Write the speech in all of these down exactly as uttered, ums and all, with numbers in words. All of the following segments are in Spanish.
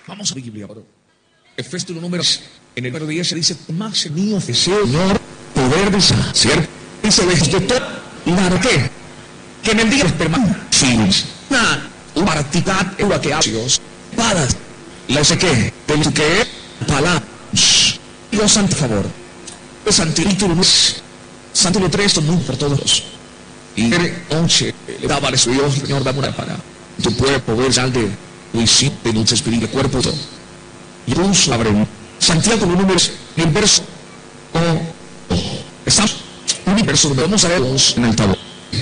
Vamos a la Biblia ahora. Efesios número en el número diez se dice: más mío Señor, poder de ser, dice de todo, la que, que en el día permanece, na, partidad, eura que hacios, padas, la sé que, de lo que, palabras, Dios santo favor, el santítulo, santítulo tres, son muy por todos. Y once, le daba a su Dios, Señor, dame una para tu pueblo poder sal de Luis, de nuestro espíritu, cuerpo, todo. Y vamos a abrir Santiago, los números, el verso, oh, estamos en el verso, vamos a verlos en el tabú.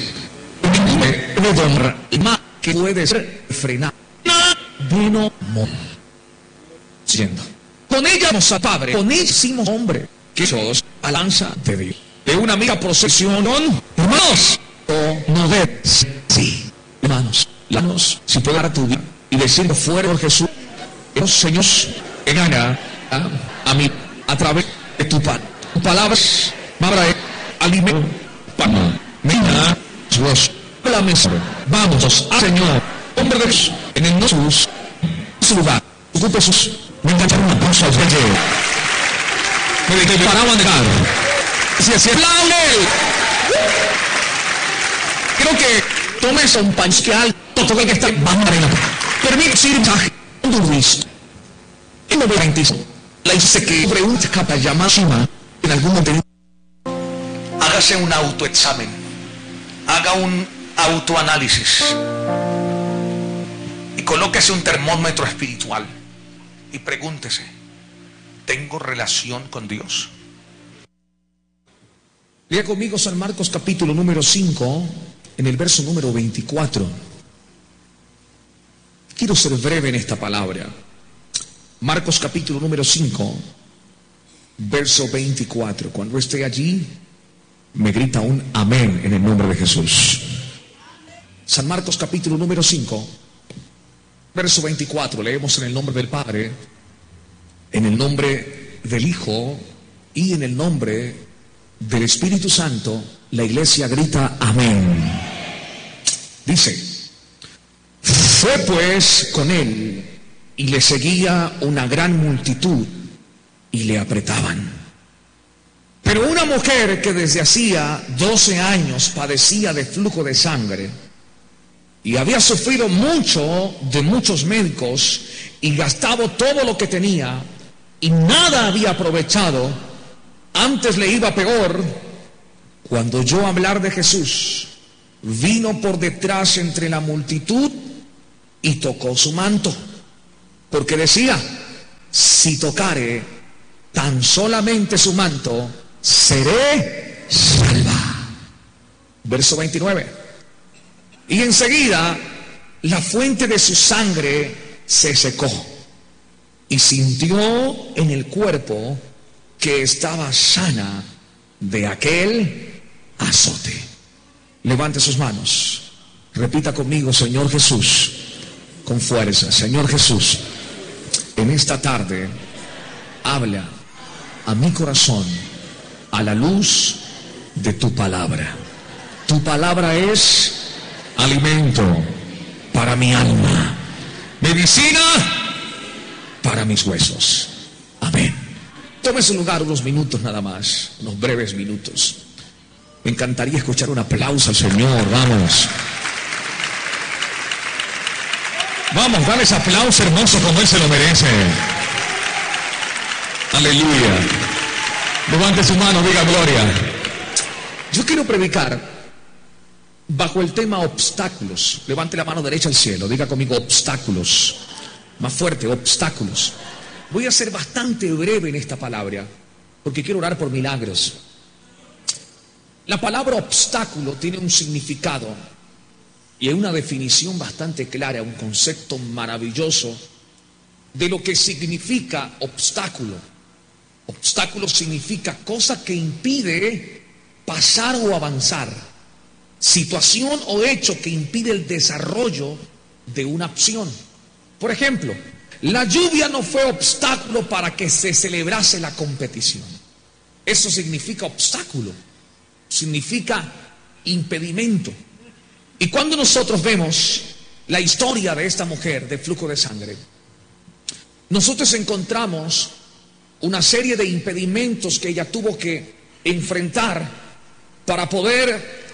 Y más que puede ser frenar, vino mon. Siendo. Con ella vamos a Padre, con ella hicimos hombre, que sos alanza de Dios. De una amiga procesión, hermanos, o no debes, sí, hermanos, hermanos, si puedo dar a tu vida y decirlo fuera por Jesús, Señor, que gana a, a mí a través de tu pan, tus palabras, madre, alimento, pan, mira, Dios, la mesa, vamos, a Señor, hombre de Dios, en el nombre de Jesús, su lugar, ocupe sus, me engancharon una pausa, os veje, me dije, paraban de dar, si así es la ley, creo que tomes un pancheal, todo lo que está, vamos a ver, permite ir a un Luis. En el veinticinco, la dice que pregunta capa llamada en algún momento. Hágase un autoexamen, haga un autoanálisis y colóquese un termómetro espiritual y pregúntese: ¿tengo relación con Dios? Lea conmigo San Marcos capítulo número cinco, en el verso número veinticuatro. Quiero ser breve en esta palabra. Marcos capítulo número cinco, verso veinticuatro. Cuando esté allí, me grita un amén en el nombre de Jesús. San Marcos capítulo número cinco, verso veinticuatro. Leemos en el nombre del Padre, en el nombre del Hijo y en el nombre del Espíritu Santo. La iglesia grita amén. Dice: fue pues con él y le seguía una gran multitud y le apretaban. Pero una mujer que desde hacía doce años padecía de flujo de sangre y había sufrido mucho de muchos médicos y gastado todo lo que tenía y nada había aprovechado, antes le iba peor, cuando oyó hablar de Jesús, vino por detrás entre la multitud y tocó su manto, porque decía: si tocare tan solamente su manto, seré salva. Verso veintinueve. Y enseguida la fuente de su sangre se secó y sintió en el cuerpo que estaba sana de aquel azote. Levante sus manos, repita conmigo: Señor Jesús, con fuerza. Señor Jesús, en esta tarde habla a mi corazón a la luz de tu palabra. Tu palabra es alimento para mi alma, medicina para mis huesos. Amén. Tome su lugar unos minutos nada más, unos breves minutos. Me encantaría escuchar un aplauso al Señor. Vamos. Vamos, dale ese aplauso hermoso como Él se lo merece. Aleluya. Levante su mano, diga gloria. Yo quiero predicar bajo el tema obstáculos. Levante la mano derecha al cielo, diga conmigo: obstáculos. Más fuerte: obstáculos. Voy a ser bastante breve en esta palabra, porque quiero orar por milagros. La palabra obstáculo tiene un significado y hay una definición bastante clara, un concepto maravilloso de lo que significa obstáculo. Obstáculo significa cosa que impide pasar o avanzar, situación o hecho que impide el desarrollo de una acción. Por ejemplo, la lluvia no fue obstáculo para que se celebrase la competición. Eso significa obstáculo, significa impedimento. Y cuando nosotros vemos la historia de esta mujer de flujo de sangre, nosotros encontramos una serie de impedimentos que ella tuvo que enfrentar para poder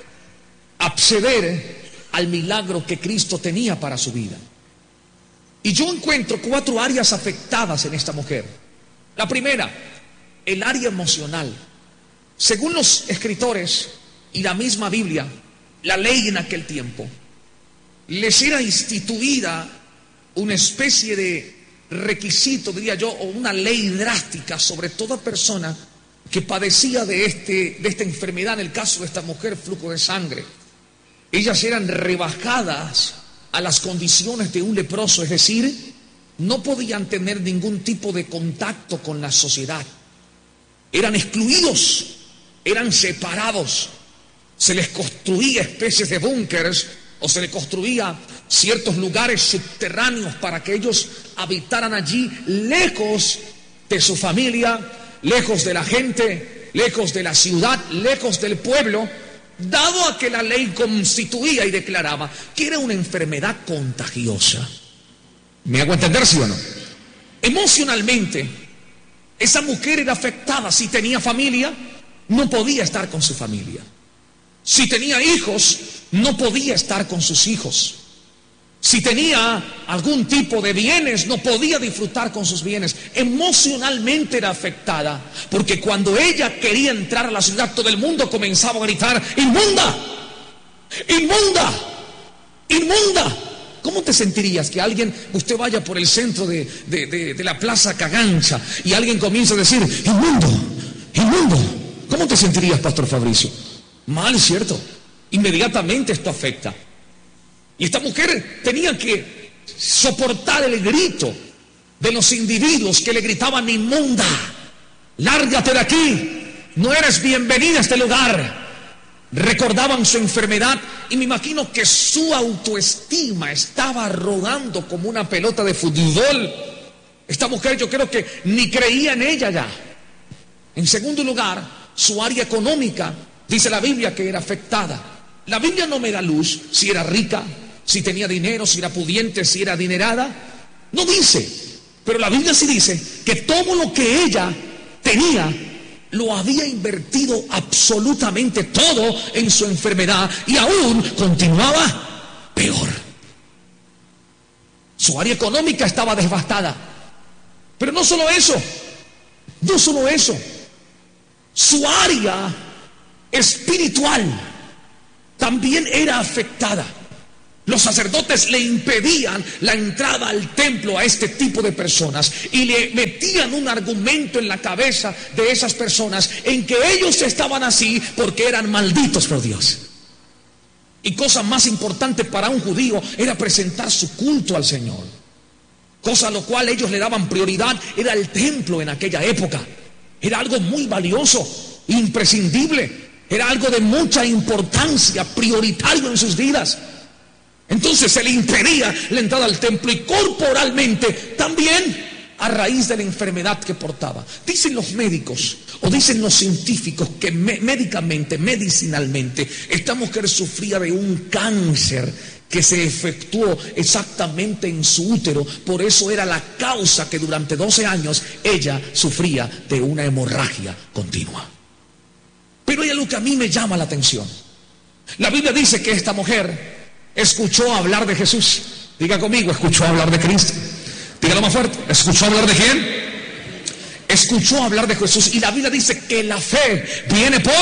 acceder al milagro que Cristo tenía para su vida. Y yo encuentro cuatro áreas afectadas en esta mujer. La primera, el área emocional. Según los escritores y la misma Biblia, la ley en aquel tiempo, les era instituida una especie de requisito, diría yo, o una ley drástica sobre toda persona que padecía de, este, de esta enfermedad. En el caso de esta mujer, flujo de sangre, ellas eran rebajadas a las condiciones de un leproso, es decir, no podían tener ningún tipo de contacto con la sociedad, eran excluidos, eran separados, se les construía especies de búnkers o se les construía ciertos lugares subterráneos para que ellos habitaran allí, lejos de su familia, lejos de la gente, lejos de la ciudad, lejos del pueblo, dado a que la ley constituía y declaraba que era una enfermedad contagiosa. ¿Me hago entender, sí o no? Emocionalmente, esa mujer era afectada. Si tenía familia, no podía estar con su familia. Si tenía hijos, no podía estar con sus hijos. Si tenía algún tipo de bienes, no podía disfrutar con sus bienes. Emocionalmente era afectada, porque cuando ella quería entrar a la ciudad, todo el mundo comenzaba a gritar: ¡inmunda! ¡Inmunda! ¡Inmunda! ¿Cómo te sentirías que alguien, usted vaya por el centro de, de, de, de la Plaza Cagancha y alguien comienza a decir: ¡inmundo! ¡Inmundo! ¿Cómo te sentirías, Pastor Fabricio? Mal, ¿cierto? Inmediatamente esto afecta. Y esta mujer tenía que soportar el grito de los individuos que le gritaban: inmunda, lárgate de aquí, no eres bienvenida a este lugar. Recordaban su enfermedad y me imagino que su autoestima estaba rodando como una pelota de fútbol. Esta mujer, yo creo que ni creía en ella ya. En segundo lugar, su área económica, dice la Biblia que era afectada. La Biblia no me da luz si era rica, si tenía dinero, si era pudiente, si era adinerada. No dice, pero la Biblia sí dice que todo lo que ella tenía lo había invertido absolutamente todo en su enfermedad y aún continuaba peor. Su área económica estaba devastada. Pero no solo eso, no solo eso, su área espiritual también era afectada. Los sacerdotes le impedían la entrada al templo a este tipo de personas y le metían un argumento en la cabeza de esas personas en que ellos estaban así porque eran malditos por Dios. Y cosa más importante para un judío era presentar su culto al Señor, cosa a lo cual ellos le daban prioridad. Era el templo en aquella época, era algo muy valioso, imprescindible, era algo de mucha importancia, prioritario en sus vidas. Entonces se le impedía la entrada al templo y corporalmente también a raíz de la enfermedad que portaba. Dicen los médicos o dicen los científicos que me, médicamente, medicinalmente, esta mujer sufría de un cáncer que se efectuó exactamente en su útero. Por eso era la causa que durante doce años ella sufría de una hemorragia continua. Pero hay algo que a mí me llama la atención. La Biblia dice que esta mujer escuchó hablar de Jesús. Diga conmigo, escuchó hablar de Cristo. Dígalo más fuerte. ¿Escuchó hablar de quién? Escuchó hablar de Jesús. Y la Biblia dice que la fe viene por...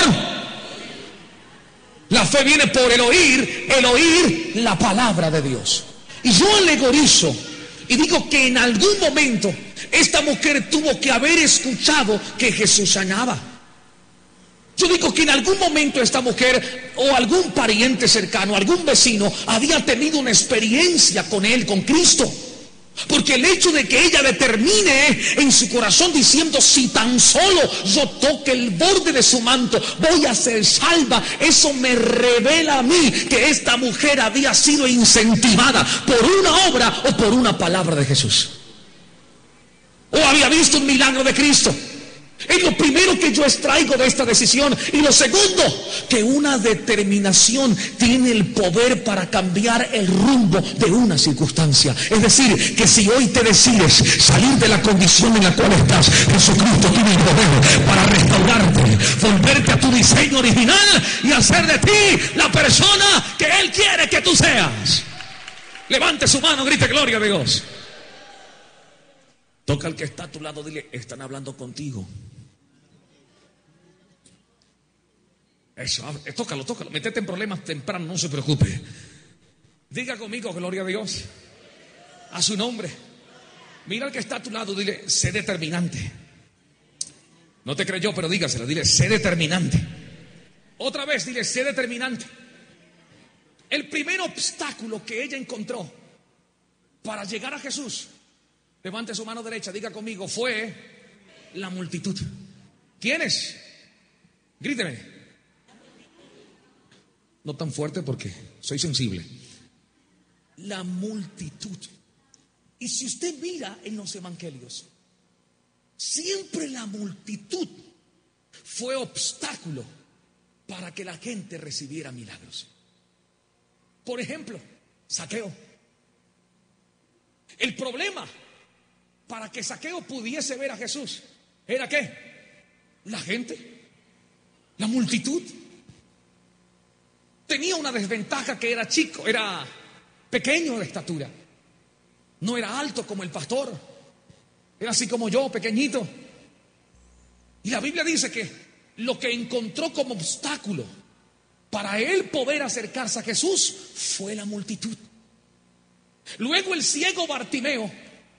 La fe viene por el oír, el oír la palabra de Dios. Y yo alegorizo y digo que en algún momento esta mujer tuvo que haber escuchado que Jesús sanaba. Yo digo que en algún momento esta mujer o algún pariente cercano, algún vecino, había tenido una experiencia con él, con Cristo. Porque el hecho de que ella determine en su corazón diciendo: si tan solo yo toque el borde de su manto, voy a ser salva, eso me revela a mí que esta mujer había sido incentivada por una obra o por una palabra de Jesús. O había visto un milagro de Cristo. Es lo primero que yo extraigo de esta decisión. Y lo segundo, que una determinación tiene el poder para cambiar el rumbo de una circunstancia. Es decir, que si hoy te decides salir de la condición en la cual estás, Jesucristo tiene el poder para restaurarte, volverte a tu diseño original y hacer de ti la persona que Él quiere que tú seas. Levante su mano, grite gloria a Dios. Toca al que está a tu lado, dile, están hablando contigo. Eso, tócalo, tócalo, métete en problemas temprano, no se preocupe. Diga conmigo, gloria a Dios. A su nombre. Mira al que está a tu lado, dile, sé determinante. No te creyó, pero dígaselo, dile, sé determinante. Otra vez, dile, sé determinante. El primer obstáculo que ella encontró para llegar a Jesús, levante su mano derecha, diga conmigo, fue la multitud. ¿Quiénes? Gríteme. No tan fuerte porque soy sensible. La multitud. Y si usted mira en los evangelios, siempre la multitud fue obstáculo para que la gente recibiera milagros. Por ejemplo, Zaqueo. El problema para que Zaqueo pudiese ver a Jesús era ¿qué? La gente, la multitud. Tenía una desventaja que era chico, era pequeño de estatura. No era alto como el pastor, era así como yo, pequeñito. Y la Biblia dice que lo que encontró como obstáculo para él poder acercarse a Jesús fue la multitud. Luego el ciego Bartimeo,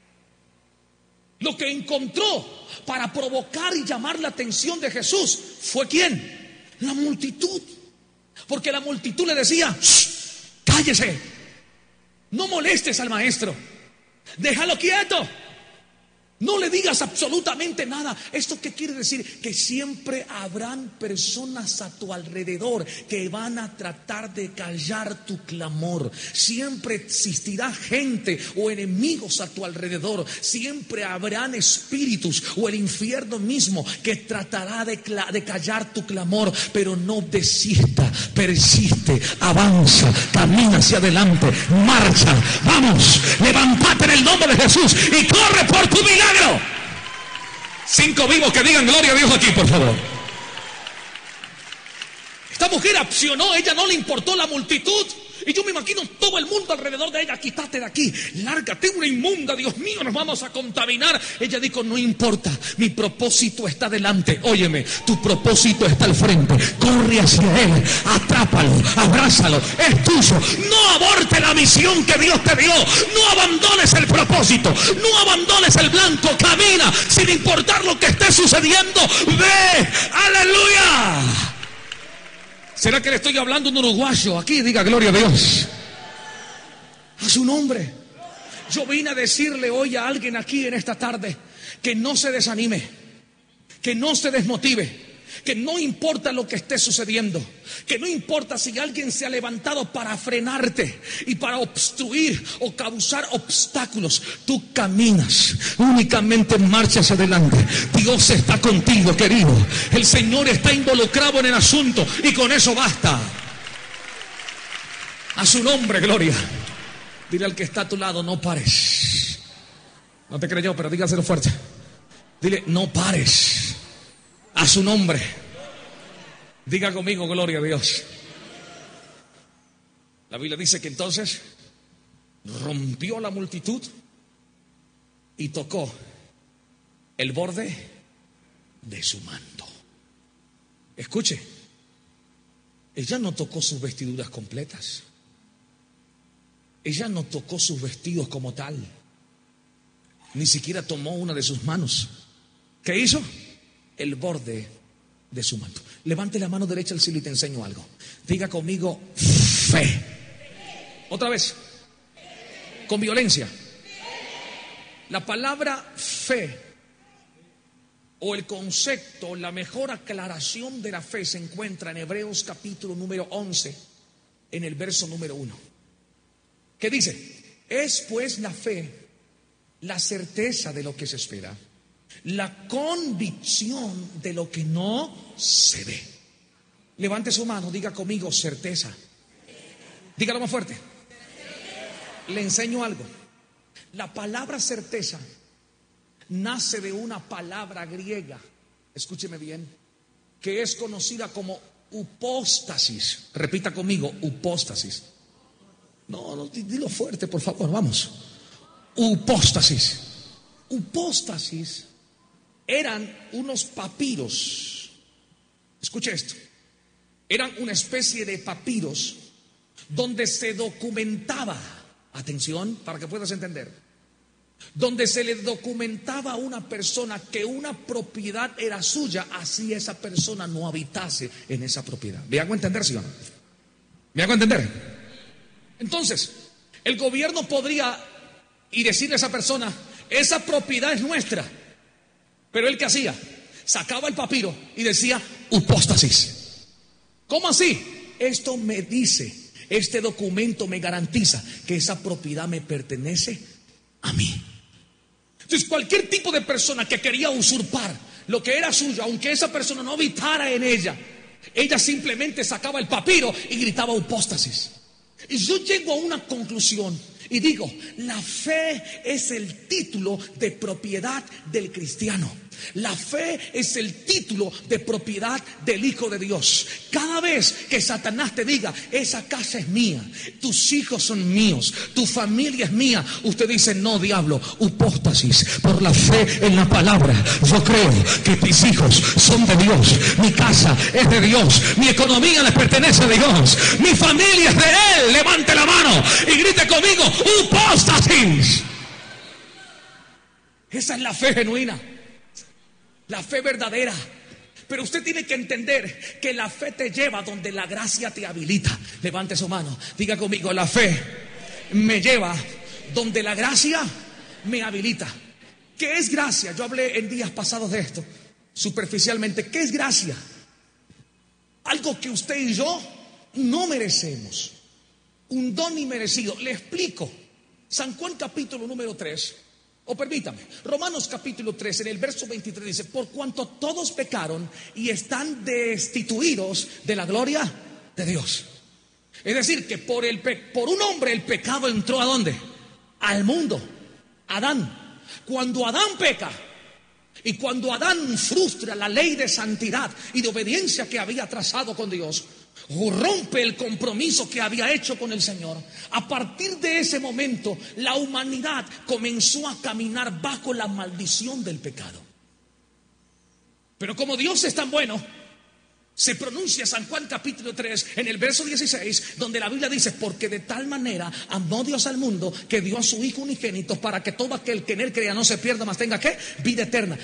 lo que encontró para provocar y llamar la atención de Jesús fue ¿quién? La multitud. Porque la multitud le decía, cállese, no molestes al maestro, déjalo quieto, no le digas absolutamente nada. ¿Esto qué quiere decir? Que siempre habrán personas a tu alrededor que van a tratar de callar tu clamor. Siempre existirá gente o enemigos a tu alrededor. Siempre habrán espíritus o el infierno mismo que tratará de, de callar tu clamor. Pero no desista, persiste, avanza, camina hacia adelante, marcha. Vamos, levántate en el nombre de Jesús y corre por tu milagro. Cinco vivos que digan gloria a Dios aquí, por favor. Esta mujer accionó, ella no le importó la multitud. Y yo me imagino todo el mundo alrededor de ella, quítate de aquí, lárgate, una inmunda, Dios mío, nos vamos a contaminar. Ella dijo, no importa, mi propósito está delante. Óyeme, tu propósito está al frente. Corre hacia él, atrápalo, abrázalo, es tuyo. No aborte la misión que Dios te dio. No abandones el propósito, no abandones el blanco. Camina sin importar lo que esté sucediendo. Ve, aleluya. ¿Será que le estoy hablando a un uruguayo aquí? Diga gloria a Dios. A su nombre. Yo vine a decirle hoy a alguien aquí en esta tarde que no se desanime, que no se desmotive, que no importa lo que esté sucediendo, que no importa si alguien se ha levantado para frenarte y para obstruir o causar obstáculos. Tú caminas, únicamente marchas adelante. Dios está contigo, querido. El Señor está involucrado en el asunto y con eso basta. A su nombre, gloria. Dile al que está a tu lado, no pares. No te creyó, pero dígaselo fuerte. Dile, no pares. A su nombre. Diga conmigo, gloria a Dios. La Biblia dice que entonces rompió la multitud y tocó el borde de su manto. Escuche, ella no tocó sus vestiduras completas. Ella no tocó sus vestidos como tal. Ni siquiera tomó una de sus manos. ¿Qué hizo? El borde de su manto. Levante la mano derecha al cielo y te enseño algo. Diga conmigo, fe. Otra vez. Con violencia. La palabra fe o el concepto, la mejor aclaración de la fe se encuentra en Hebreos capítulo número once, en el verso número uno. ¿Qué dice? Es pues la fe la certeza de lo que se espera La convicción de lo que no se ve. Levante su mano, diga conmigo certeza. Dígalo más fuerte. Le enseño algo. La palabra certeza nace de una palabra griega, escúcheme bien, que es conocida como upóstasis. Repita conmigo, upóstasis. No, no, dilo fuerte, por favor, vamos. Upóstasis. Upóstasis eran unos papiros. Escuche esto. Eran una especie de papiros donde se documentaba, atención para que puedas entender, donde se le documentaba a una persona que una propiedad era suya, así esa persona no habitase en esa propiedad. ¿Me hago entender, sí o no? ¿Me hago entender? Entonces, el gobierno podría y decirle a esa persona, esa propiedad es nuestra. Pero él, ¿qué hacía? Sacaba el papiro y decía upóstasis. ¿Cómo así? Esto me dice, este documento me garantiza que esa propiedad me pertenece a mí. Entonces, cualquier tipo de persona que quería usurpar lo que era suyo, aunque esa persona no habitara en ella, ella simplemente sacaba el papiro y gritaba upóstasis. Y yo llego a una conclusión y digo, la fe es el título de propiedad del cristiano. La fe es el título de propiedad del Hijo de Dios. Cada vez que Satanás te diga, esa casa es mía, tus hijos son míos, tu familia es mía, usted dice, no, diablo, upóstasis, por la fe en la palabra. Yo creo que mis hijos son de Dios, mi casa es de Dios, mi economía les pertenece a Dios, mi familia es de Él. Levante la mano y grite conmigo, upóstasis. Esa es la fe genuina, la fe verdadera. Pero usted tiene que entender que la fe te lleva donde la gracia te habilita. Levante su mano, diga conmigo, la fe me lleva donde la gracia me habilita. ¿Qué es gracia? Yo hablé en días pasados de esto, superficialmente. ¿Qué es gracia? Algo que usted y yo no merecemos, un don inmerecido. Le explico. San Juan capítulo número tres. O permítame, Romanos capítulo tres, en el verso veintitrés dice, por cuanto todos pecaron y están destituidos de la gloria de Dios. Es decir, que por, el pe- por un hombre el pecado entró ¿a dónde? Al mundo, Adán. Cuando Adán peca y cuando Adán frustra la ley de santidad y de obediencia que había trazado con Dios, o rompe el compromiso que había hecho con el Señor, a partir de ese momento la humanidad comenzó a caminar bajo la maldición del pecado. Pero como Dios es tan bueno, se pronuncia San Juan capítulo tres en el verso dieciséis, donde la Biblia dice, porque de tal manera amó Dios al mundo que dio a su Hijo unigénito para que todo aquel que en él crea no se pierda, mas tenga ¿qué? Vida eterna.